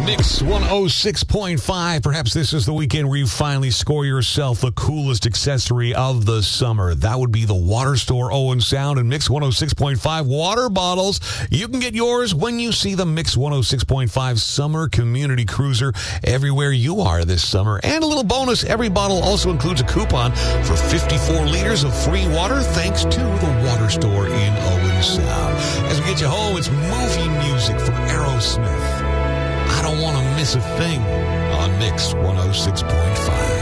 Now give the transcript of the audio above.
Mix 106.5. Perhaps this is the weekend where you finally score yourself the coolest accessory of the summer. That would be the Water Store Owen Sound and Mix 106.5 water bottles. You can get yours when you see the Mix 106.5 Summer Community Cruiser everywhere you are this summer. And a little bonus, every bottle also includes a coupon for 54 liters of free water thanks to the Water Store in Owen Sound. As we get you home, it's movie music from Aerosmith. I don't want to miss a thing on Mix 106.5.